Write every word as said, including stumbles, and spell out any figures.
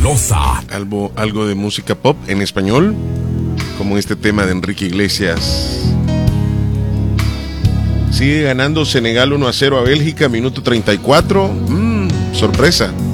Velosa. Algo, algo de música pop en español, como este tema de Enrique Iglesias. Sigue ganando Senegal uno a cero a Bélgica, minuto treinta y cuatro. Mmm, sorpresa.